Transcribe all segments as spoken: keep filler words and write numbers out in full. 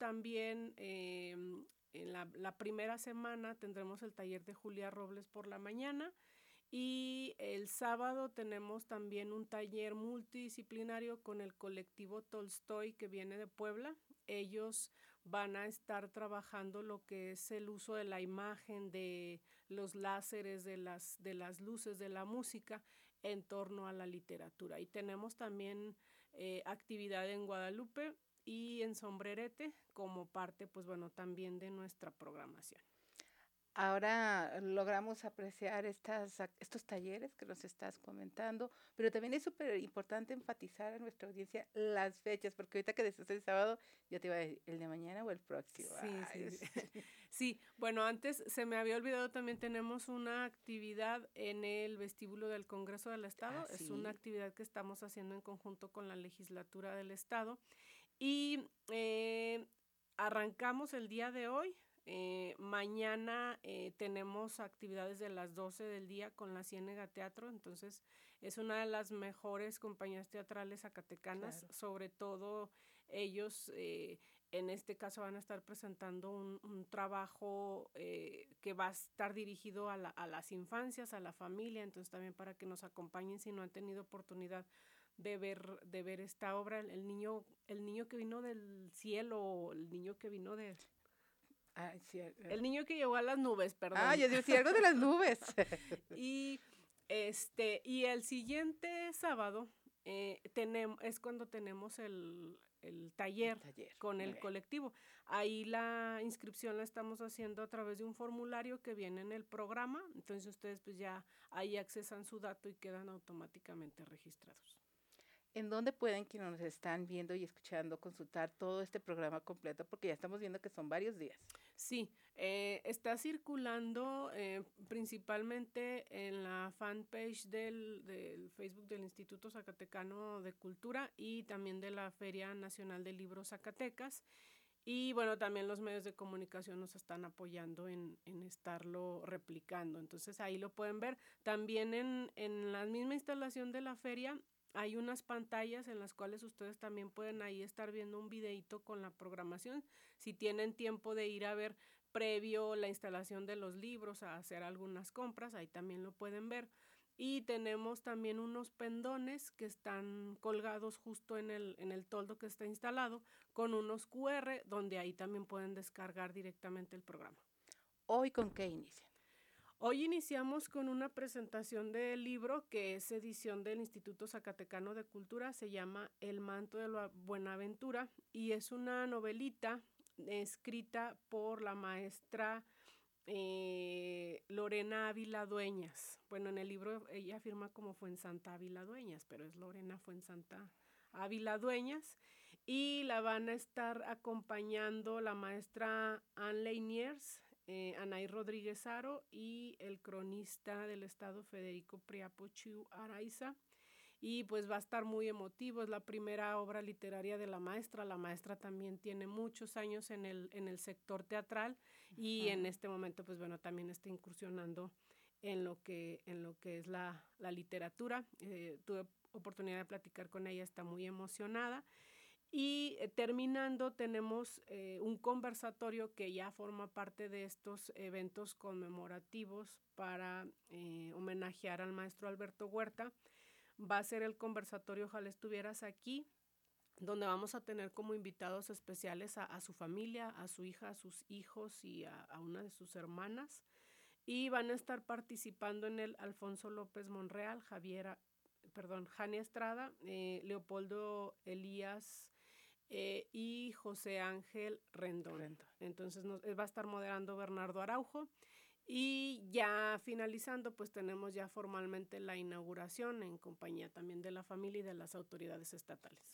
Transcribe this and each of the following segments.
también, eh, en la, la primera semana tendremos el taller de Julia Robles por la mañana. Y el sábado tenemos también un taller multidisciplinario con el colectivo Tolstoy que viene de Puebla. Ellos van a estar trabajando lo que es el uso de la imagen, de los láseres, de las, de las luces, de la música en torno a la literatura. Y tenemos también eh, actividad en Guadalupe y en Sombrerete como parte, pues bueno, también de nuestra programación. Ahora logramos apreciar estas, ac- estos talleres que nos estás comentando, pero también es súper importante enfatizar a nuestra audiencia las fechas, porque ahorita que decías el sábado, yo te iba a decir, ¿el de mañana o el próximo? Sí, Ay, sí, sí. es- Sí, bueno, antes se me había olvidado, también tenemos una actividad en el vestíbulo del Congreso del ah, Estado. Es una sí, actividad que estamos haciendo en conjunto con la legislatura del Estado. Y eh, arrancamos el día de hoy. Eh, mañana eh, tenemos actividades de las doce del día con la Ciénega Teatro, entonces es una de las mejores compañías teatrales zacatecanas, claro. sobre todo ellos eh, en este caso van a estar presentando un, un trabajo eh, que va a estar dirigido a, la, a las infancias, a la familia, entonces también para que nos acompañen si no han tenido oportunidad de ver, de ver esta obra, el niño, el niño que vino del cielo, el niño que vino de, Ay, sí, eh, el niño que llegó a las nubes, ah, perdón. yo decía algo de las nubes. y este, y el siguiente sábado eh, tenemos, es cuando tenemos el, el El taller taller, con muy el bien. colectivo. Ahí la inscripción la estamos haciendo a través de un formulario que viene en el programa, entonces ustedes pues ya ahí accesan su dato y quedan automáticamente registrados. ¿En dónde pueden quienes nos están viendo y escuchando consultar todo este programa completo? Porque ya estamos viendo que son varios días. Sí, eh, está circulando eh, principalmente en la fanpage del, del Facebook del Instituto Zacatecano de Cultura y también de la Feria Nacional del Libro Zacatecas. Y bueno, también los medios de comunicación nos están apoyando en, en estarlo replicando. Entonces ahí lo pueden ver. También en, en la misma instalación de la feria hay unas pantallas en las cuales ustedes también pueden ahí estar viendo un videíto con la programación. Si tienen tiempo de ir a ver previo la instalación de los libros, a hacer algunas compras, ahí también lo pueden ver. Y tenemos también unos pendones que están colgados justo en el, en el toldo que está instalado con unos Q R donde ahí también pueden descargar directamente el programa. ¿Hoy con qué inician? Hoy iniciamos con una presentación del libro que es edición del Instituto Zacatecano de Cultura, se llama El manto de la Buenaventura y es una novelita escrita por la maestra eh, Lorena Ávila Dueñas. Bueno, en el libro ella afirma como Fuensanta Ávila Dueñas, pero es Lorena Fuensanta Ávila Dueñas y la van a estar acompañando la maestra Anne Leiniers, eh, Anaí Rodríguez Aro y el cronista del estado Federico Priapo Chiu Araiza. Y pues va a estar muy emotivo, es la primera obra literaria de la maestra. La maestra también tiene muchos años en el, en el sector teatral y en Ujú. este momento pues bueno, también está incursionando en lo que, en lo que es la, la literatura. Eh, tuve oportunidad de platicar con ella, está muy emocionada. Y eh, terminando tenemos eh, un conversatorio que ya forma parte de estos eventos conmemorativos para eh, homenajear al maestro Alberto Huerta. Va a ser el conversatorio Ojalá estuvieras aquí, donde vamos a tener como invitados especiales a, a su familia, a su hija, a sus hijos y a, a una de sus hermanas. Y van a estar participando en el Alfonso López Monreal, Javiera, perdón, Jania Estrada, eh, Leopoldo Elías eh, y José Ángel Rendón. Rendón. Entonces nos, va a estar moderando Bernardo Araujo. Y ya finalizando, pues tenemos ya formalmente la inauguración en compañía también de la familia y de las autoridades estatales.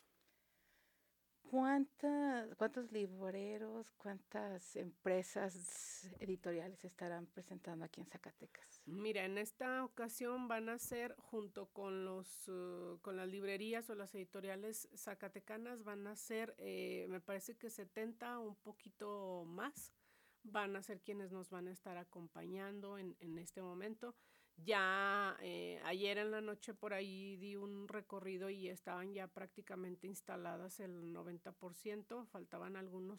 ¿Cuántas, cuántos libreros, cuántas empresas editoriales estarán presentando aquí en Zacatecas? Mira, en esta ocasión van a ser junto con los uh, con las librerías o las editoriales zacatecanas van a ser, eh, me parece que setenta, un poquito más, van a ser quienes nos van a estar acompañando en, en este momento. Ya eh, ayer en la noche por ahí di un recorrido y estaban ya prácticamente instaladas el noventa por ciento, faltaban algunos,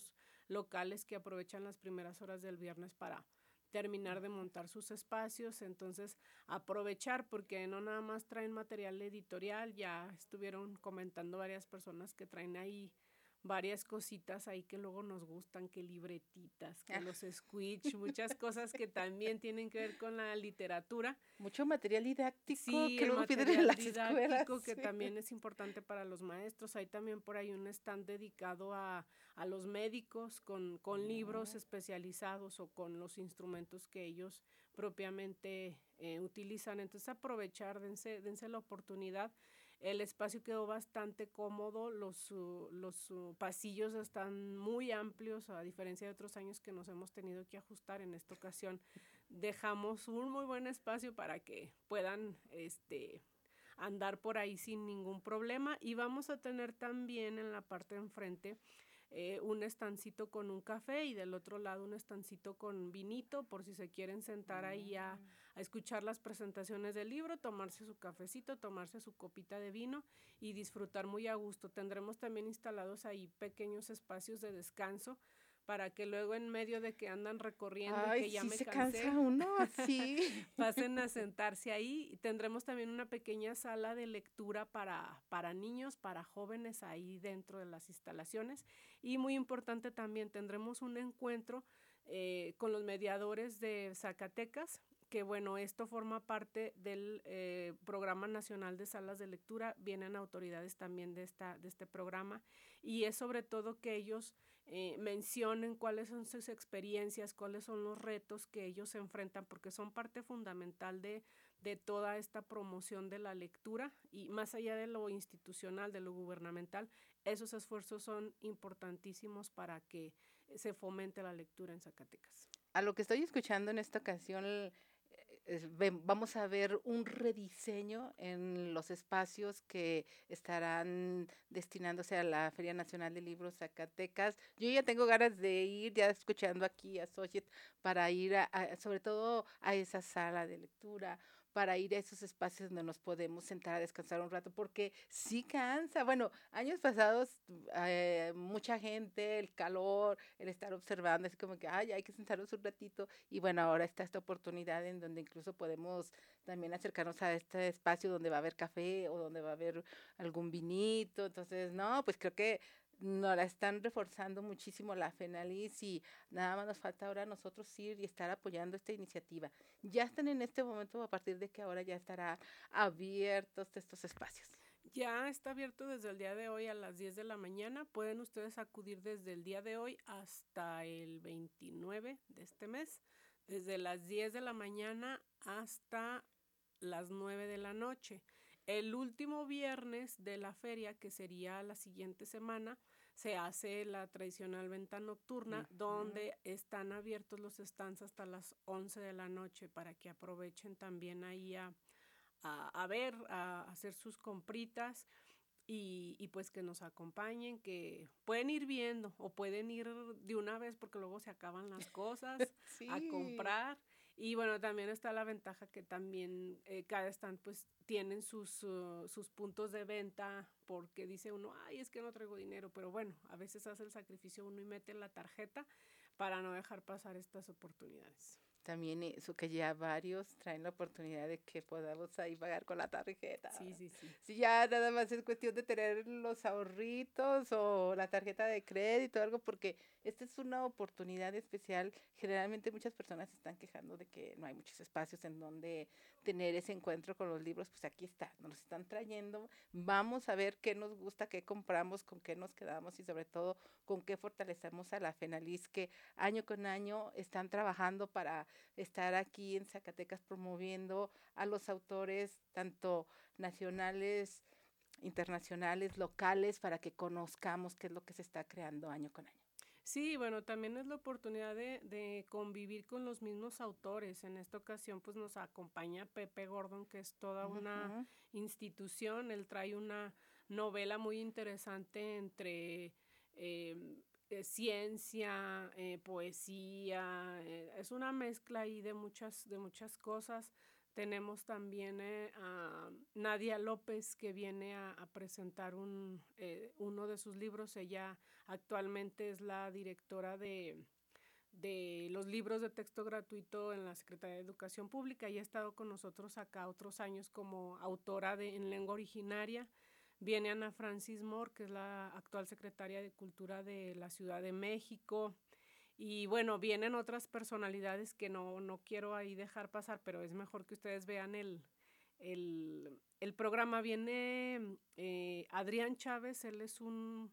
locales que aprovechan las primeras horas del viernes para terminar de montar sus espacios. Entonces aprovechar, porque no nada más traen material editorial, ya estuvieron comentando varias personas que traen ahí varias cositas ahí que luego nos gustan, que libretitas, que los squitch, muchas cosas que también tienen que ver con la literatura. Mucho material didáctico sí, que el luego piden material en las didáctico escuelas. que Sí. también es importante para los maestros. Hay también por ahí un stand dedicado a, a los médicos con, con libros especializados o con los instrumentos que ellos propiamente eh, utilizan. Entonces aprovechar, dense, dense la oportunidad. El espacio quedó bastante cómodo, los, uh, los uh, pasillos están muy amplios, a diferencia de otros años que nos hemos tenido que ajustar. En esta ocasión dejamos un muy buen espacio para que puedan este, andar por ahí sin ningún problema, y vamos a tener también en la parte de enfrente eh, un estancito con un café y del otro lado un estancito con vinito, por si se quieren sentar ahí a, a escuchar las presentaciones del libro, tomarse su cafecito, tomarse su copita de vino y disfrutar muy a gusto. Tendremos también instalados ahí pequeños espacios de descanso para que luego en medio de que andan recorriendo Ay, y que ya sí me se cansé, cansa uno, sí. pasen a sentarse ahí. Tendremos también una pequeña sala de lectura para, para niños, para jóvenes ahí dentro de las instalaciones. Y muy importante también, tendremos un encuentro eh, con los mediadores de Zacatecas, que bueno, esto forma parte del eh, Programa Nacional de Salas de Lectura. Vienen autoridades también de, esta, de este programa, y es sobre todo que ellos eh, mencionen cuáles son sus experiencias, cuáles son los retos que ellos se enfrentan, porque son parte fundamental de, de toda esta promoción de la lectura, y más allá de lo institucional, de lo gubernamental, esos esfuerzos son importantísimos para que se fomente la lectura en Zacatecas. A lo que estoy escuchando en esta ocasión, es, ven, vamos a ver un rediseño en los espacios que estarán destinándose a la Feria Nacional de Libros Zacatecas. Yo ya tengo ganas de ir, ya escuchando aquí a Xochitl, para ir a, a, sobre todo a esa sala de lectura, para ir a esos espacios donde nos podemos sentar a descansar un rato, porque sí cansa. Bueno, años pasados, eh, mucha gente, el calor, el estar observando, así como que, ay, hay que sentarnos un ratito. Y bueno, ahora está esta oportunidad en donde incluso podemos también acercarnos a este espacio donde va a haber café o donde va a haber algún vinito. Entonces, no, pues creo que nos la están reforzando muchísimo la FENALIS, y nada más nos falta ahora nosotros ir y estar apoyando esta iniciativa. Ya están en este momento, a partir de que ahora ya estará abiertos estos espacios. Ya está abierto desde el día de hoy a las diez de la mañana. Pueden ustedes acudir desde el día de hoy hasta el veintinueve de este mes, desde las diez de la mañana hasta las nueve de la noche. El último viernes de la feria, que sería la siguiente semana, se hace la tradicional venta nocturna, uh-huh, donde están abiertos los stands hasta las once de la noche, para que aprovechen también ahí a, a, a ver, a hacer sus compritas. Y, y pues que nos acompañen, que pueden ir viendo o pueden ir de una vez, porque luego se acaban las cosas, sí, a comprar. Y bueno, también está la ventaja que también eh, cada stand pues tienen sus, uh, sus puntos de venta, porque dice uno, ay, es que no traigo dinero, pero bueno, a veces hace el sacrificio uno y mete la tarjeta para no dejar pasar estas oportunidades. También eso, que ya varios traen la oportunidad de que podamos ahí pagar con la tarjeta. Sí, sí, sí. Si ya nada más es cuestión de tener los ahorritos o la tarjeta de crédito o algo, porque esta es una oportunidad especial. Generalmente muchas personas se están quejando de que no hay muchos espacios en donde tener ese encuentro con los libros. Pues aquí está, nos están trayendo. Vamos a ver qué nos gusta, qué compramos, con qué nos quedamos y sobre todo con qué fortalecemos a la FENALIS, que año con año están trabajando para estar aquí en Zacatecas promoviendo a los autores, tanto nacionales, internacionales, locales, para que conozcamos qué es lo que se está creando año con año. Sí, bueno, también es la oportunidad de, de convivir con los mismos autores. En esta ocasión pues nos acompaña Pepe Gordon, que es toda una uh-huh. institución. Él trae una novela muy interesante entre eh, eh, ciencia, eh, poesía, eh, es una mezcla ahí de muchas, de muchas cosas. Tenemos también eh, a Nadia López, que viene a, a presentar un, eh, uno de sus libros. Ella actualmente es la directora de, de los libros de texto gratuito en la Secretaría de Educación Pública y ha estado con nosotros acá otros años como autora de, en lengua originaria. Viene Ana Francis Moore, que es la actual secretaria de Cultura de la Ciudad de México. Y bueno, vienen otras personalidades que no, no quiero ahí dejar pasar, pero es mejor que ustedes vean el, el, el programa. Viene eh, Adrián Chávez, él es un,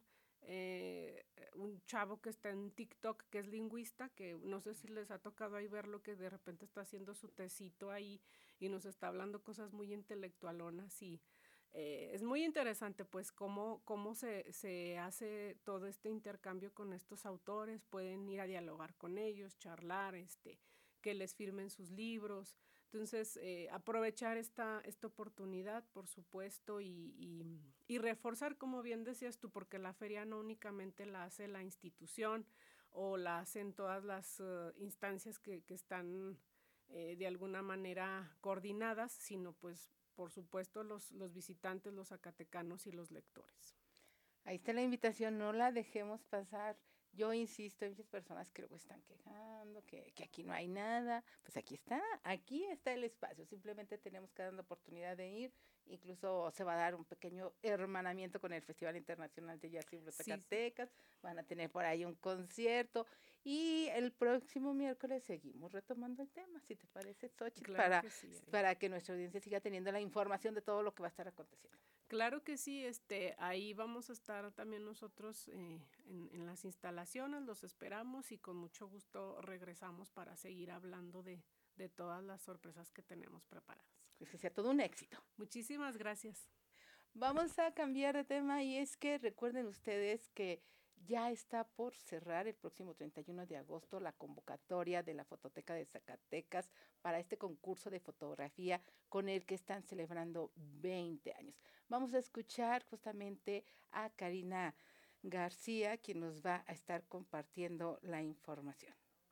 eh, un chavo que está en TikTok, que es lingüista, que no sé si les ha tocado ahí verlo, que de repente está haciendo su tecito ahí y nos está hablando cosas muy intelectualonas y Eh, es muy interesante pues cómo, cómo se, se hace todo este intercambio con estos autores. Pueden ir a dialogar con ellos, charlar, este, que les firmen sus libros. Entonces, eh, aprovechar esta, esta oportunidad, por supuesto, y, y, y reforzar, como bien decías tú, porque la feria no únicamente la hace la institución o la hacen todas las uh, instancias que, que están eh, de alguna manera coordinadas, sino pues por supuesto los, los visitantes, los zacatecanos y los lectores. Ahí está la invitación, no la dejemos pasar. Yo insisto, hay muchas personas que luego están quejando, que, que aquí no hay nada. Pues aquí está, aquí está el espacio. Simplemente tenemos que dar la oportunidad de ir. Incluso se va a dar un pequeño hermanamiento con el Festival Internacional de Jazz y Blues Zacatecas. Sí, sí. Van a tener por ahí un concierto. Y el próximo miércoles seguimos retomando el tema, si te parece, Xochitl, claro para, que sí, para que nuestra audiencia siga teniendo la información de todo lo que va a estar aconteciendo. Claro que sí, este, ahí vamos a estar también nosotros eh, en, en las instalaciones, los esperamos y con mucho gusto regresamos para seguir hablando de, de todas las sorpresas que tenemos preparadas. Pues que sea todo un éxito. Muchísimas gracias. Vamos a cambiar de tema y es que recuerden ustedes que ya está por cerrar el próximo treinta y uno de agosto la convocatoria de la Fototeca de Zacatecas para este concurso de fotografía con el que están celebrando veinte años. Vamos a escuchar justamente a Karina García, quien nos va a estar compartiendo la información.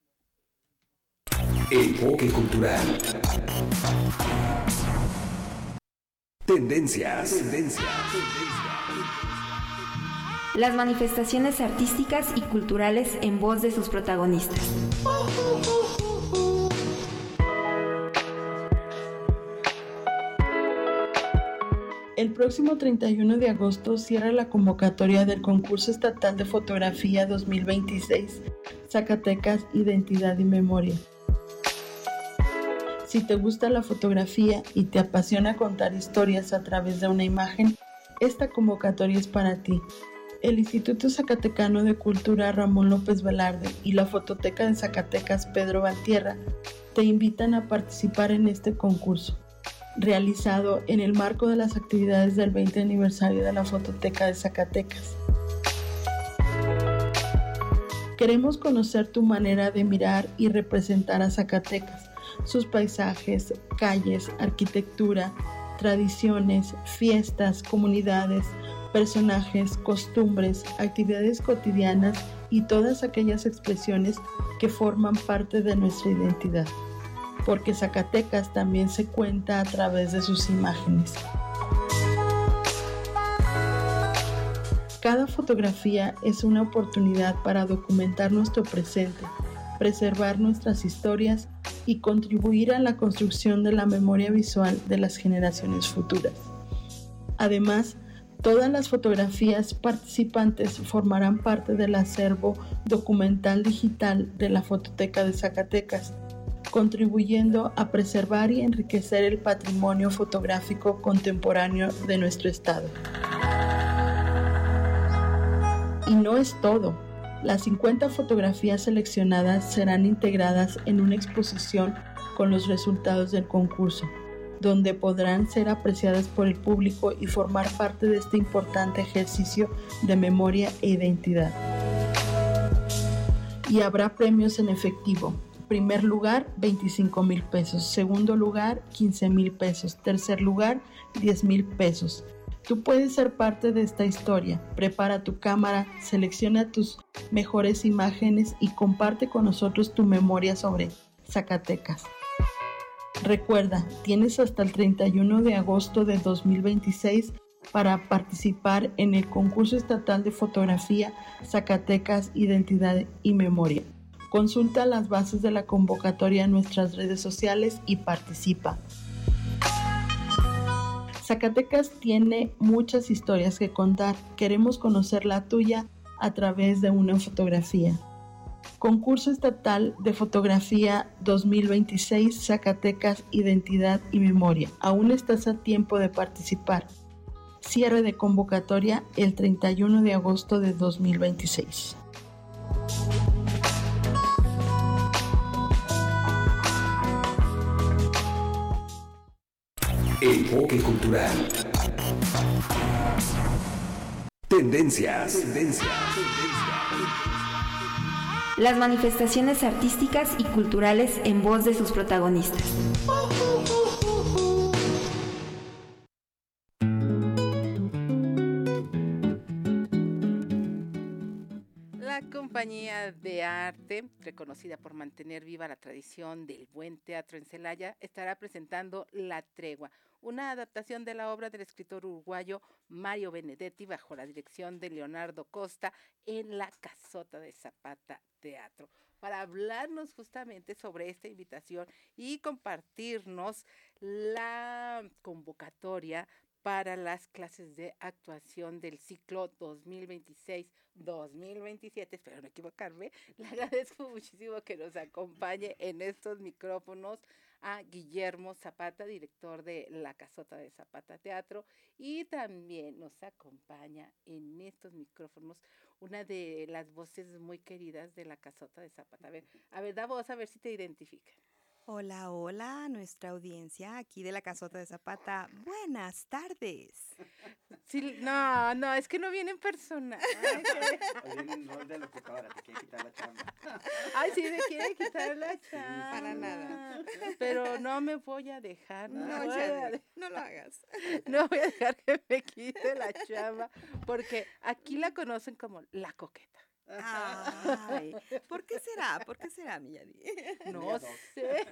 Enfoque cultural. Tendencias. Tendencias. Las manifestaciones artísticas y culturales en voz de sus protagonistas. El próximo treinta y uno de agosto cierra la convocatoria del Concurso Estatal de Fotografía dos mil veintiséis, Zacatecas, Identidad y Memoria. Si te gusta la fotografía y te apasiona contar historias a través de una imagen, esta convocatoria es para ti. El Instituto Zacatecano de Cultura Ramón López Velarde y la Fototeca de Zacatecas Pedro Valtierra te invitan a participar en este concurso, realizado en el marco de las actividades del veinte aniversario de la Fototeca de Zacatecas. Queremos conocer tu manera de mirar y representar a Zacatecas, sus paisajes, calles, arquitectura, tradiciones, fiestas, comunidades, personajes, costumbres, actividades cotidianas y todas aquellas expresiones que forman parte de nuestra identidad, porque Zacatecas también se cuenta a través de sus imágenes. Cada fotografía es una oportunidad para documentar nuestro presente, preservar nuestras historias y contribuir a la construcción de la memoria visual de las generaciones futuras. Además, todas las fotografías participantes formarán parte del acervo documental digital de la Fototeca de Zacatecas, contribuyendo a preservar y enriquecer el patrimonio fotográfico contemporáneo de nuestro estado. Y no es todo. Las cincuenta fotografías seleccionadas serán integradas en una exposición con los resultados del concurso, donde podrán ser apreciadas por el público y formar parte de este importante ejercicio de memoria e identidad. Y habrá premios en efectivo. Primer lugar, veinticinco mil pesos. Segundo lugar, quince mil pesos. Tercer lugar, diez mil pesos. Tú puedes ser parte de esta historia. Prepara tu cámara, selecciona tus mejores imágenes y comparte con nosotros tu memoria sobre Zacatecas. Recuerda, tienes hasta el treinta y uno de agosto de dos mil veintiséis para participar en el concurso estatal de fotografía Zacatecas, Identidad y Memoria. Consulta las bases de la convocatoria en nuestras redes sociales y participa. Zacatecas tiene muchas historias que contar. Queremos conocer la tuya a través de una fotografía. Concurso Estatal de Fotografía dos mil veintiséis Zacatecas, Identidad y Memoria. Aún estás a tiempo de participar. Cierre de convocatoria el treinta y uno de agosto de dos mil veintiséis. Enfoque cultural. Tendencias. Tendencias. Las manifestaciones artísticas y culturales en voz de sus protagonistas. La compañía de arte, reconocida por mantener viva la tradición del buen teatro en Celaya, estará presentando La Tregua, una adaptación de la obra del escritor uruguayo Mario Benedetti bajo la dirección de Leonardo Costa en la Casota de Zapata Teatro. Para hablarnos justamente sobre esta invitación y compartirnos la convocatoria para las clases de actuación del ciclo dos mil veintiséis dos mil veintisiete, espero no equivocarme, le agradezco muchísimo que nos acompañe en estos micrófonos a Guillermo Zapata, director de la Casota de Zapata Teatro, y también nos acompaña en estos micrófonos una de las voces muy queridas de la Casota de Zapata. A ver, a ver, da voz, a ver si te identifica. Hola, hola, nuestra audiencia aquí de la Casota de Zapata. Buenas tardes. Sí, no, no, es que no viene en persona. O viene en rol de locutora, te quiere quitar la chamba. Ay, sí, me quiere quitar la chamba. Para nada. Pero no me voy a dejar. No, No, voy a Shadi, de- no lo hagas. no voy a dejar que me quite la chamba, porque aquí la conocen como la coqueta. Ay, ¿por qué será? ¿Por qué será, mi Yadi? No Día dos. sé.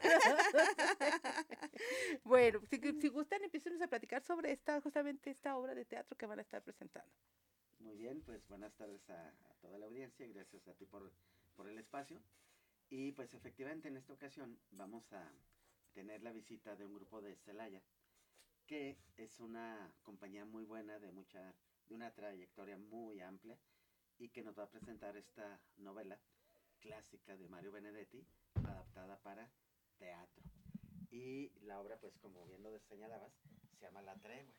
Bueno, si, si gustan, empiecen a platicar sobre esta, justamente esta obra de teatro que van a estar presentando. Muy bien, pues buenas tardes a, a toda la audiencia, gracias a ti por, por el espacio. Y pues efectivamente en esta ocasión vamos a tener la visita de un grupo de Celaya, que es una compañía muy buena, de mucha, de una trayectoria muy amplia, y que nos va a presentar esta novela clásica de Mario Benedetti, adaptada para teatro. Y la obra, pues como bien lo señalabas, se llama La Tregua.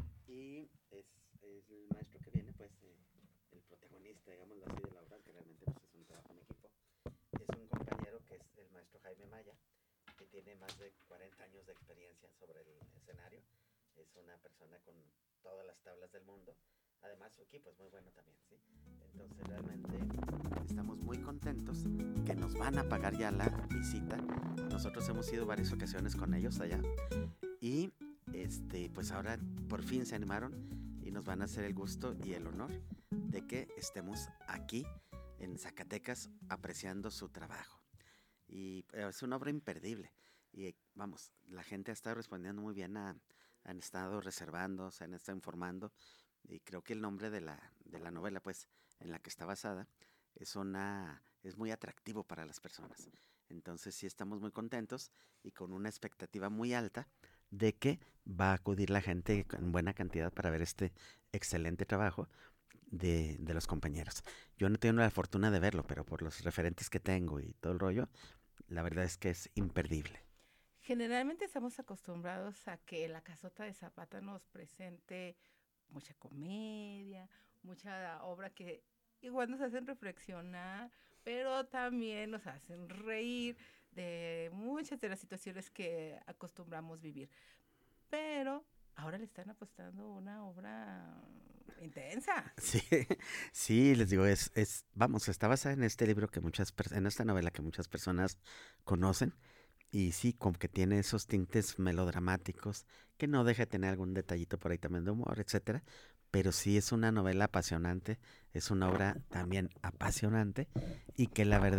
Y es, es el maestro que viene, pues eh, el protagonista, digámoslo así, de la obra, que realmente pues, es un trabajo en equipo. Es un compañero que es el maestro Jaime Maya, que tiene más de cuarenta años de experiencia sobre el escenario. Es una persona con todas las tablas del mundo. Además, su equipo es muy bueno también, ¿sí? Entonces, realmente estamos muy contentos que nos van a pagar ya la visita. Nosotros hemos ido varias ocasiones con ellos allá. Y, este, pues ahora por fin se animaron y nos van a hacer el gusto y el honor de que estemos aquí en Zacatecas apreciando su trabajo. Y eh, es una obra imperdible. Y, vamos, la gente ha estado respondiendo muy bien, a, han estado reservando, se han estado informando. Y creo que el nombre de la, de la novela, pues, en la que está basada, es una es muy atractivo para las personas. Entonces sí estamos muy contentos y con una expectativa muy alta de que va a acudir la gente en buena cantidad para ver este excelente trabajo de, de los compañeros. Yo no tengo la fortuna de verlo, pero por los referentes que tengo y todo el rollo, la verdad es que es imperdible. Generalmente estamos acostumbrados a que la Casota de Zapata nos presente mucha comedia, mucha obra que igual nos hacen reflexionar, pero también nos hacen reír de muchas de las situaciones que acostumbramos vivir. Pero ahora le están apostando una obra intensa. Sí, sí, les digo, es, es, vamos, está basada en este libro que muchas, en esta novela que muchas personas conocen. Y sí, como que tiene esos tintes melodramáticos, que no deja de tener algún detallito por ahí también de humor, etcétera. Pero sí es una novela apasionante, es una obra también apasionante y que la verdad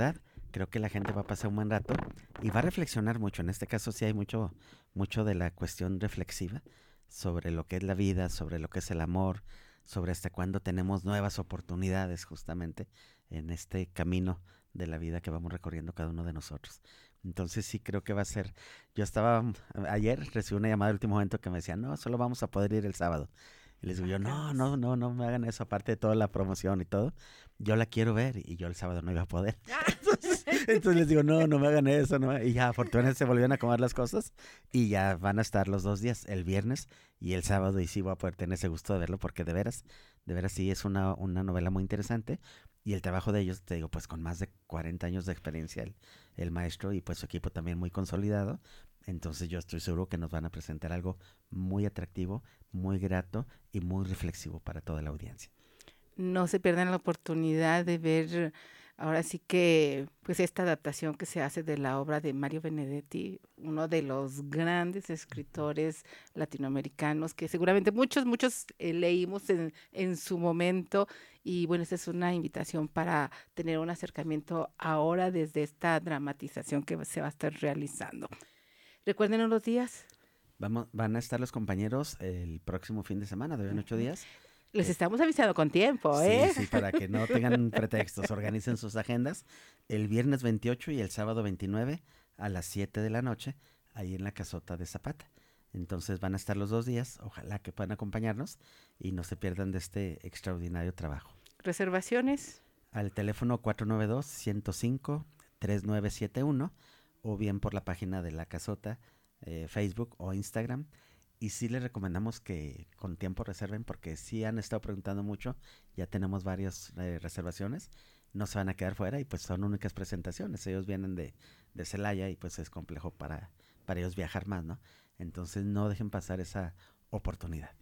Creo que la gente va a pasar un buen rato y va a reflexionar mucho. En este caso sí hay mucho, mucho de la cuestión reflexiva sobre lo que es la vida, sobre lo que es el amor, sobre hasta cuándo tenemos nuevas oportunidades justamente en este camino de la vida que vamos recorriendo cada uno de nosotros. Entonces sí creo que va a ser, yo estaba, ayer recibí una llamada de último momento que me decía, no, solo vamos a poder ir el sábado. Y les digo yo, no, no, no, no me hagan eso, aparte de toda la promoción y todo, yo la quiero ver y yo el sábado no iba a poder. Entonces, entonces les digo, no, no me hagan eso, no. Y ya afortunadamente se volvieron a acomodar las cosas y ya van a estar los dos días, el viernes y el sábado, y sí voy a poder tener ese gusto de verlo porque de veras, de veras sí es una, una novela muy interesante. Y el trabajo de ellos, te digo, pues con más de cuarenta años de experiencia el, el maestro y pues su equipo también muy consolidado. Entonces yo estoy seguro que nos van a presentar algo muy atractivo, muy grato y muy reflexivo para toda la audiencia. No se pierdan la oportunidad de ver ahora sí que pues esta adaptación que se hace de la obra de Mario Benedetti, uno de los grandes escritores latinoamericanos que seguramente muchos, muchos eh, leímos en, en su momento. Y bueno, esta es una invitación para tener un acercamiento ahora desde esta dramatización que se va a estar realizando. Recuerden los días. Vamos, van a estar los compañeros el próximo fin de semana, de hoy en ocho días. Les estamos avisando con tiempo, ¿eh? Sí, sí, para que no tengan pretextos, organicen sus agendas. El viernes veintiocho y el sábado veintinueve a las siete de la noche, ahí en la Casota de Zapata. Entonces van a estar los dos días, ojalá que puedan acompañarnos y no se pierdan de este extraordinario trabajo. ¿Reservaciones? Al teléfono cuatro nueve dos, ciento cinco, treinta y nueve setenta y uno o bien por la página de la Casota, eh, Facebook o Instagram. Y sí les recomendamos que con tiempo reserven porque sí han estado preguntando mucho, ya tenemos varias eh, reservaciones, no se van a quedar fuera y pues son únicas presentaciones, ellos vienen de, de Celaya y pues es complejo para, para ellos viajar más, ¿no? Entonces no dejen pasar esa oportunidad.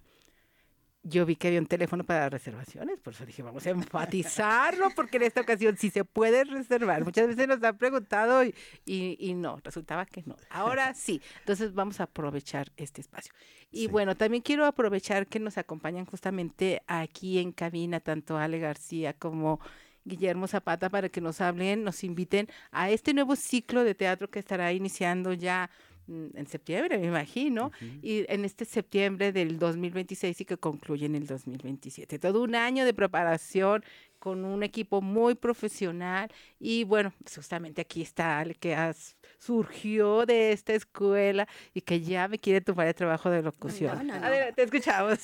Yo vi que había un teléfono para reservaciones, por eso dije, vamos a enfatizarlo, porque en esta ocasión sí se puede reservar. Muchas veces nos han preguntado y, y, y no, resultaba que no. Ahora sí, entonces vamos a aprovechar este espacio. Y sí. Bueno, también quiero aprovechar que nos acompañan justamente aquí en cabina, tanto Ale García como Guillermo Zapata, para que nos hablen, nos inviten a este nuevo ciclo de teatro que estará iniciando ya en septiembre, me imagino, uh-huh. Y en este septiembre del dos mil veintiséis y que concluye en el dos mil veintisiete. Todo un año de preparación con un equipo muy profesional y bueno, justamente aquí está Ale, que has, surgió de esta escuela y que ya me quiere tomar el trabajo de locución. No, no, no. A ver, te escuchamos.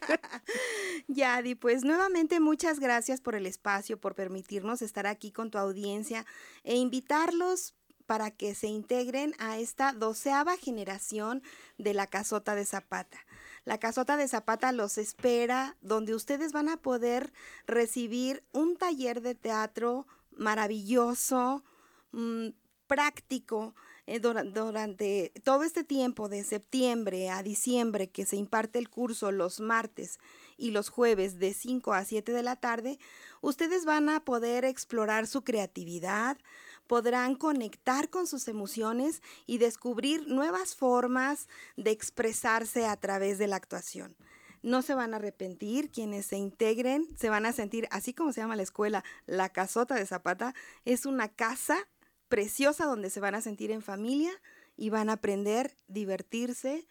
Yadi, pues nuevamente muchas gracias por el espacio, por permitirnos estar aquí con tu audiencia e invitarlos para que se integren a esta doceava generación de la Casota de Zapata. La Casota de Zapata los espera, donde ustedes van a poder recibir un taller de teatro maravilloso, mmm, práctico, eh, dur- durante todo este tiempo de septiembre a diciembre que se imparte el curso los martes y los jueves de cinco a siete de la tarde, ustedes van a poder explorar su creatividad, podrán conectar con sus emociones y descubrir nuevas formas de expresarse a través de la actuación. No se van a arrepentir, quienes se integren se van a sentir, así como se llama la escuela, la Casota de Zapata, es una casa preciosa donde se van a sentir en familia y van a aprender, divertirse.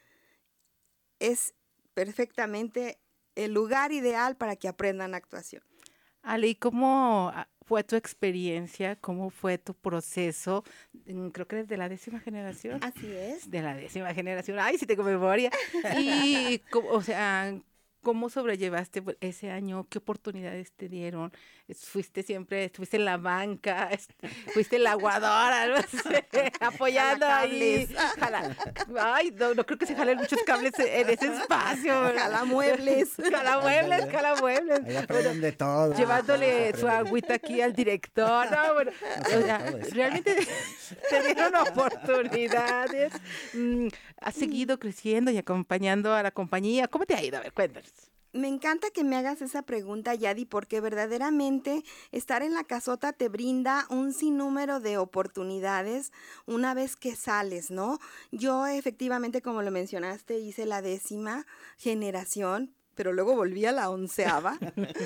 Es perfectamente el lugar ideal para que aprendan actuación. Ale, ¿y cómo fue tu experiencia? ¿Cómo fue tu proceso? Creo que eres de la décima generación. Así es. De la décima generación. Ay, sí tengo memoria. Y, o sea, ¿cómo sobrellevaste ese año? ¿Qué oportunidades te dieron? ¿Fuiste siempre, estuviste en la banca? ¿Fuiste en la aguadora? No sé, apoyando ahí. Jala, ay, no, no creo que se jalen muchos cables en ese espacio. Jala muebles. Jala muebles, jala muebles. Ahí aprenden bueno, de todo. Llevándole su agüita aquí al director. No, bueno, o sea, realmente te dieron oportunidades. Has seguido creciendo y acompañando a la compañía. ¿Cómo te ha ido? A ver, cuéntanos. Me encanta que me hagas esa pregunta, Yadi, porque verdaderamente estar en la Casota te brinda un sinnúmero de oportunidades una vez que sales, ¿no? Yo efectivamente, como lo mencionaste, hice la décima generación, pero luego volví a la onceava,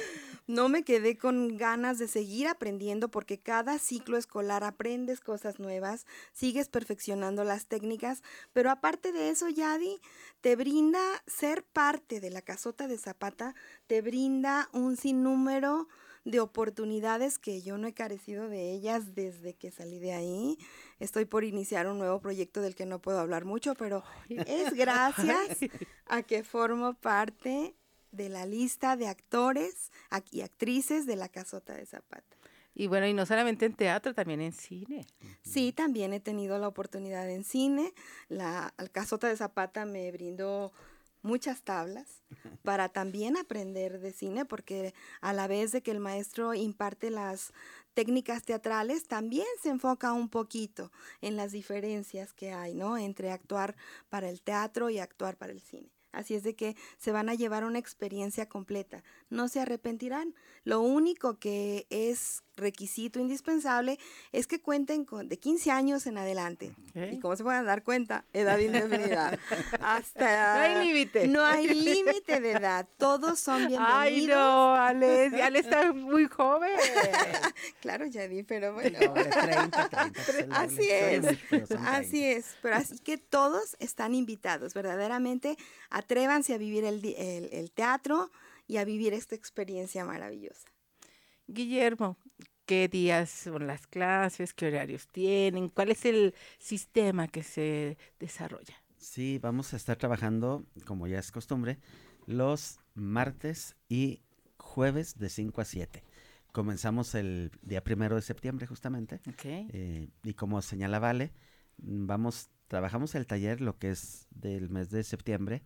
no me quedé con ganas de seguir aprendiendo porque cada ciclo escolar aprendes cosas nuevas, sigues perfeccionando las técnicas, pero aparte de eso, Yadi, te brinda ser parte de la Casota de Zapata, te brinda un sinnúmero de oportunidades que yo no he carecido de ellas desde que salí de ahí. Estoy por iniciar un nuevo proyecto del que no puedo hablar mucho, pero es gracias a que formo parte de la lista de actores y actrices de la Casota de Zapata. Y bueno, y no solamente en teatro, también en cine. Sí, también he tenido la oportunidad en cine. La Casota de Zapata me brindó muchas tablas para también aprender de cine, porque a la vez de que el maestro imparte las técnicas teatrales, también se enfoca un poquito en las diferencias que hay, ¿no?, entre actuar para el teatro y actuar para el cine. Así es de que se van a llevar una experiencia completa, no se arrepentirán. Lo único que es requisito indispensable es que cuenten con de quince años en adelante. Okay. Y como se pueden dar cuenta, edad indefinida. Hasta no hay límite. No hay límite de edad, todos son bienvenidos. Ay, no, Ale, Ale está muy joven. Claro, Yadi, pero bueno. No, de treinta, treinta, así es, así es, pero así que todos están invitados, verdaderamente. Atrévanse a vivir el, el, el teatro y a vivir esta experiencia maravillosa. Guillermo, ¿qué días son las clases? ¿Qué horarios tienen? ¿Cuál es el sistema que se desarrolla? Sí, vamos a estar trabajando, como ya es costumbre, los martes y jueves de cinco a siete. Comenzamos el día primero de septiembre justamente. Okay. Eh, y como señala Vale, vamos, trabajamos el taller lo que es del mes de septiembre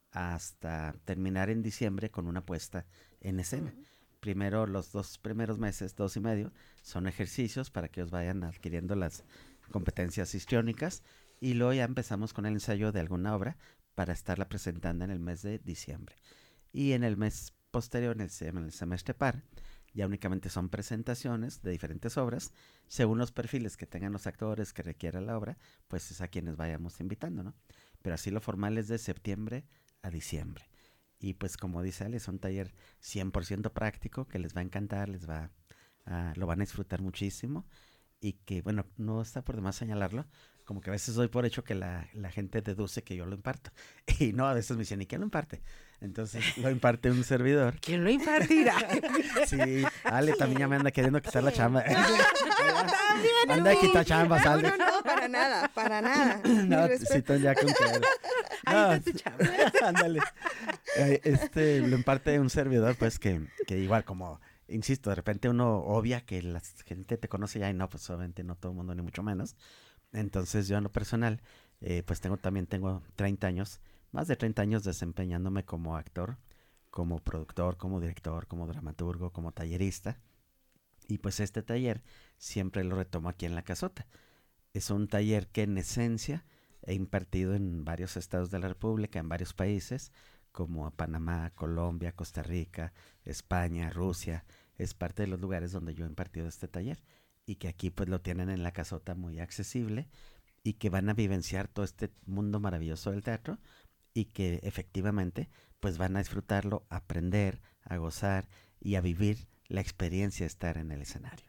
hasta terminar en diciembre con una puesta en escena. Uh-huh. Primero, los dos primeros meses, dos y medio, son ejercicios para que os vayan adquiriendo las competencias histriónicas, y luego ya empezamos con el ensayo de alguna obra para estarla presentando en el mes de diciembre. Y en el mes posterior, en el, sem- en el semestre par, ya únicamente son presentaciones de diferentes obras, según los perfiles que tengan los actores que requiera la obra, pues es a quienes vayamos invitando, ¿no? Pero así lo formal es de septiembre a diciembre. Y pues como dice Ale, es un taller cien por ciento práctico que les va a encantar, les va a, lo van a disfrutar muchísimo, y que bueno, no está por demás señalarlo, como que a veces doy por hecho que la, la gente deduce que yo lo imparto, y no, a veces me dicen, ¿y quién lo imparte? Entonces lo imparte un servidor. ¿Quién lo impartirá? Sí, Ale también ya me anda queriendo quitar la chamba. También, anda a quitar chambas, Ale. No, no, no, para nada, para nada. No, sí, ya con que... Ahí está tu chamba. Ándale. Eh, este, lo imparte un servidor, pues, que, que igual como, insisto, de repente uno obvia que la gente te conoce ya, y no, pues obviamente no todo el mundo, ni mucho menos. Entonces yo en lo personal, eh, pues tengo también tengo treinta años, más de treinta años desempeñándome como actor, como productor, como director, como dramaturgo, como tallerista. Y pues este taller siempre lo retomo aquí en la Casota. Es un taller que en esencia he impartido en varios estados de la República, en varios países, como Panamá, Colombia, Costa Rica, España, Rusia. Es parte de los lugares donde yo he impartido este taller, y que aquí pues lo tienen en la Casota muy accesible, y que van a vivenciar todo este mundo maravilloso del teatro, y que efectivamente pues van a disfrutarlo, a aprender, a gozar y a vivir la experiencia de estar en el escenario.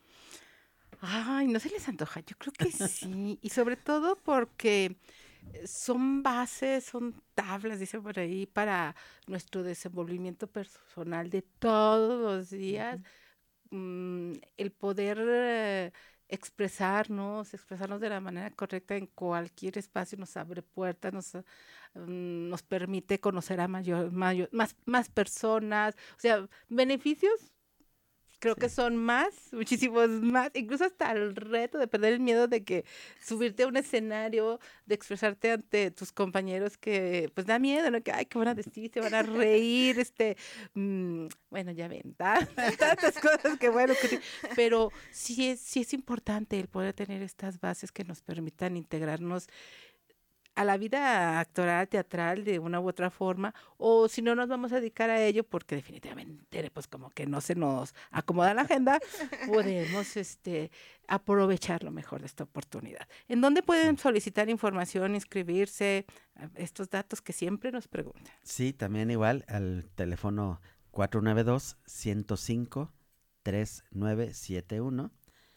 Ay, ¿no se les antoja? Yo creo que sí. Y sobre todo porque son bases, son tablas, dice por ahí, para nuestro desenvolvimiento personal de todos los días. Uh-huh. Mm, el poder eh, expresarnos, expresarnos de la manera correcta en cualquier espacio nos abre puertas, nos, um, nos permite conocer a mayor, mayor, más, más personas. O sea, beneficios creo sí. que son más, muchísimos más, incluso hasta el reto de perder el miedo de que subirte a un escenario, de expresarte ante tus compañeros, que pues da miedo, ¿no? Que ay, ¿qué van a decir? Se van a reír, este, mmm, bueno, ya ven, tantas cosas que bueno, que, pero sí es, sí es importante el poder tener estas bases que nos permitan integrarnos a la vida actoral, teatral, de una u otra forma, o si no nos vamos a dedicar a ello, porque definitivamente pues como que no se nos acomoda la agenda, podemos este, aprovechar lo mejor de esta oportunidad. ¿En dónde pueden solicitar información, inscribirse, estos datos que siempre nos preguntan? Sí, también igual al teléfono cuatro nueve dos, uno cero cinco, tres nueve siete uno.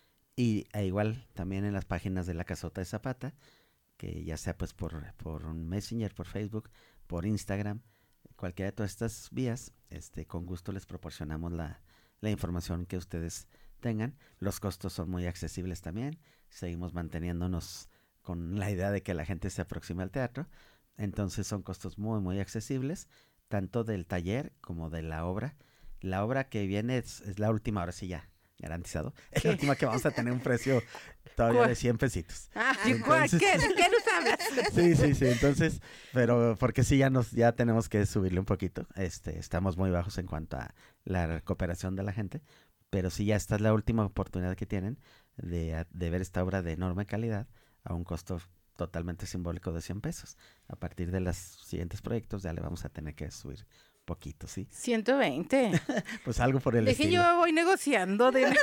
Y e igual también en las páginas de La Casota de Zapata, que ya sea pues por, por un Messenger, por Facebook, por Instagram, cualquiera de todas estas vías, este, con gusto les proporcionamos la, la información que ustedes tengan. Los costos son muy accesibles también, seguimos manteniéndonos con la idea de que la gente se aproxime al teatro, entonces son costos muy muy accesibles, tanto del taller como de la obra. La obra que viene es, es la última, ahora sí ya, garantizado, es la última que vamos a tener un precio todavía de cien pesitos. Ah, Entonces, ¿qué? ¿De qué nos hablas? Sí, sí, sí, entonces, pero porque sí ya nos, ya tenemos que subirle un poquito, este, estamos muy bajos en cuanto a la recuperación de la gente, pero sí ya esta es la última oportunidad que tienen de, de ver esta obra de enorme calidad a un costo totalmente simbólico de cien pesos. A partir de los siguientes proyectos ya le vamos a tener que subir poquito, ¿sí? ciento veinte. Pues algo por el Deje, estilo. yo voy negociando de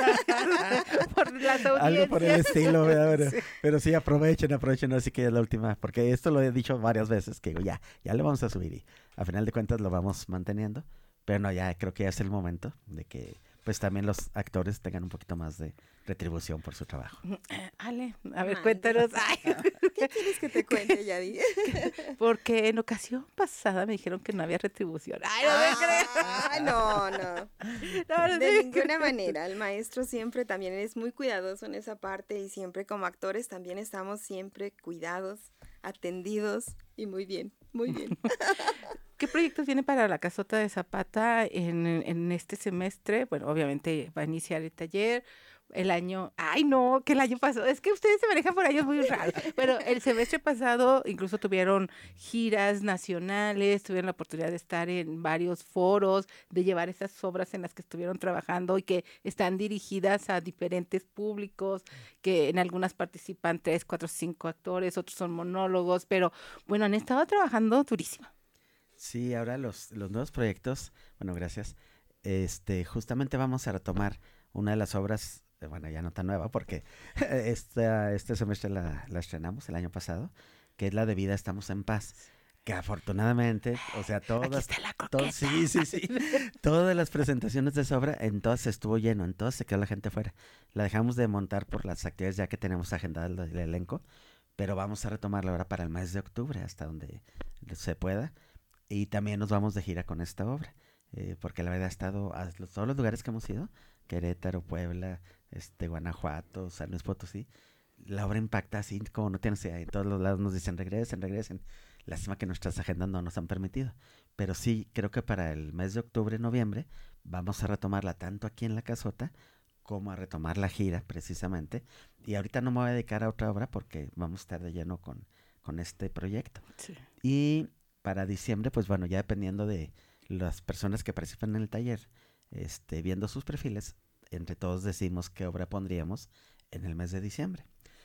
por las audiencias. Algo por el estilo, ¿verdad? Pero, Sí. pero sí, aprovechen, aprovechen, así que es la última, porque esto lo he dicho varias veces, que digo, ya, ya le vamos a subir y a final de cuentas lo vamos manteniendo, pero no, ya creo que ya es el momento de que pues también los actores tengan un poquito más de retribución por su trabajo. Ale, a ver, Ay, cuéntanos. Ay, ¿Qué quieres que te cuente, Yadi? porque en ocasión pasada me dijeron que no había retribución. Ay, no me crees. Ah, no, no. No, no De te ninguna creo. manera. El maestro siempre también es muy cuidadoso en esa parte y siempre como actores también estamos siempre cuidados, atendidos y muy bien, muy bien. ¿Qué proyectos vienen para La Casota de Zapata en, en este semestre? Bueno, obviamente va a iniciar el taller. El año, ay no, que el año pasado, es que ustedes se manejan por años muy raros. Bueno, el semestre pasado incluso tuvieron giras nacionales, tuvieron la oportunidad de estar en varios foros, de llevar esas obras en las que estuvieron trabajando y que están dirigidas a diferentes públicos, que en algunas participan tres, cuatro, cinco actores, otros son monólogos, pero bueno, han estado trabajando durísimo. Sí, ahora los, los nuevos proyectos, bueno, gracias, este, justamente vamos a retomar una de las obras, eh, bueno, ya no tan nueva, porque esta, este semestre la, la estrenamos el año pasado, que es la de Vida Estamos en Paz, que afortunadamente, o sea, Aquí todas, está la to- coqueta. sí, sí, sí, todas las presentaciones de esa obra, en todas estuvo lleno, en todas se quedó la gente fuera. La dejamos de montar por las actividades ya que tenemos agendadas el, el elenco, pero vamos a retomarla ahora para el mes de octubre, hasta donde se pueda. Y también nos vamos de gira con esta obra, eh, porque la verdad ha estado a los- todos los lugares que hemos ido, Querétaro, Puebla, este, Guanajuato, San Luis Potosí, la obra impacta así como no tienes idea. En todos los lados nos dicen regresen, regresen. Lástima que nuestras agendas no nos han permitido. Pero sí, creo que para el mes de octubre, noviembre, vamos a retomarla tanto aquí en La Casota como a retomar la gira precisamente. Y ahorita no me voy a dedicar a otra obra porque vamos a estar de lleno con, con este proyecto. Sí. Y para diciembre, pues bueno, ya dependiendo de las personas que participan en el taller, este, viendo sus perfiles, entre todos decimos qué obra pondríamos en el mes de diciembre.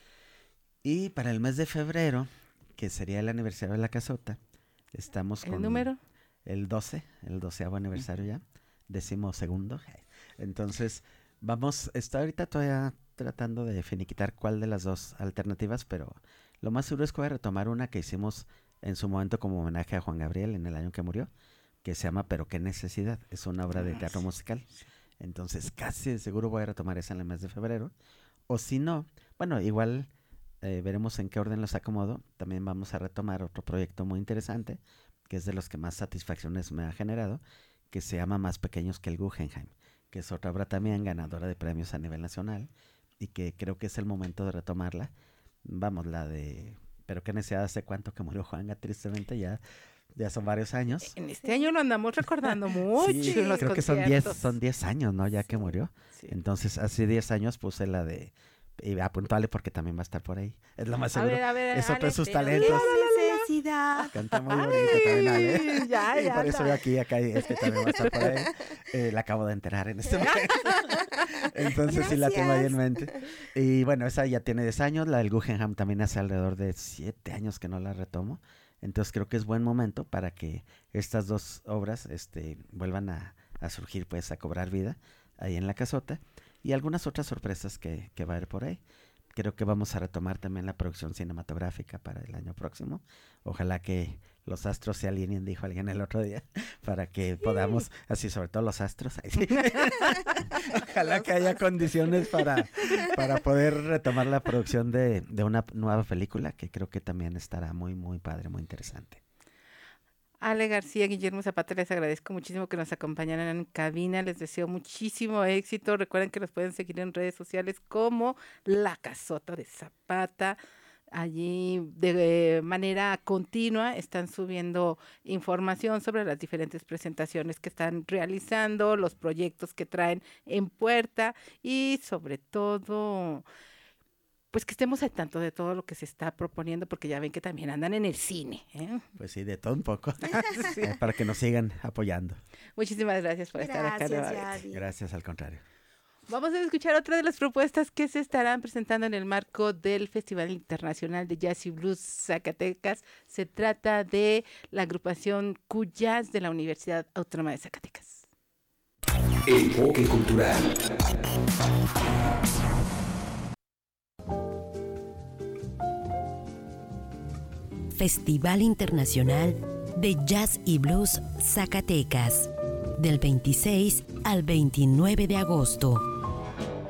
Y para el mes de febrero, que sería el aniversario de La Casota, estamos ¿El con número? el doce, el doceavo aniversario ya, décimo segundo. Entonces, vamos, está ahorita todavía tratando de finiquitar cuál de las dos alternativas, pero lo más seguro es que voy a retomar una que hicimos en su momento como homenaje a Juan Gabriel en el año que murió, que se llama Pero qué necesidad, es una obra de teatro musical. Entonces, casi de seguro voy a retomar esa en el mes de febrero. O si no, bueno, igual eh, veremos en qué orden los acomodo. También vamos a retomar otro proyecto muy interesante, que es de los que más satisfacciones me ha generado, que se llama Más Pequeños que el Guggenheim, que es otra obra también ganadora de premios a nivel nacional y que creo que es el momento de retomarla. Vamos, la de Pero qué necesidad, hace cuánto que murió Juanga, tristemente ya, ya son varios años. En este año lo andamos recordando mucho Sí, en los creo que son diez, conciertos. son diez años, ¿no? Ya que murió. Sí. Entonces, hace diez años puse la de, y apuntale porque también va a estar por ahí. Es lo más A seguro. ver, a ver, es otro de Ale, sus Pero talentos. qué necesidad. Canta muy bonito también, Ale. Ya, Y ya por eso anda. veo aquí, acá, y este también va a estar por ahí. Eh, la acabo de enterar en este momento. Entonces sí la tengo ahí en mente. Y bueno, esa ya tiene diez años. La del Guggenheim también hace alrededor de siete años que no la retomo. Entonces creo que es buen momento para que estas dos obras este, vuelvan a, a surgir, pues a cobrar vida ahí en La Casota. Y algunas otras sorpresas que, que va a haber por ahí. Creo que vamos a retomar también la producción cinematográfica para el año próximo. Ojalá que los astros se alineen, dijo alguien el otro día, para que podamos, así sobre todo los astros, ahí sí. Ojalá que haya condiciones para, para poder retomar la producción de, de una nueva película, que creo que también estará muy, muy padre, muy interesante. Ale García, Guillermo Zapata, les agradezco muchísimo que nos acompañaran en cabina, les deseo muchísimo éxito, recuerden que los pueden seguir en redes sociales como La Casota de Zapata. Allí de manera continua están subiendo información sobre las diferentes presentaciones que están realizando, los proyectos que traen en puerta y sobre todo, pues que estemos al tanto de todo lo que se está proponiendo, porque ya ven que también andan en el cine, ¿eh? Pues sí, de todo un poco, sí. eh, para que nos sigan apoyando. Muchísimas gracias por Gracias, estar acá nuevamente. Gracias, al contrario. Vamos a escuchar otra de las propuestas que se estarán presentando en el marco del Festival Internacional de Jazz y Blues Zacatecas. Se trata de la agrupación Q-Jazz de la Universidad Autónoma de Zacatecas. Enfoque cultural. Festival Internacional de Jazz y Blues Zacatecas, del veintiséis al veintinueve de agosto.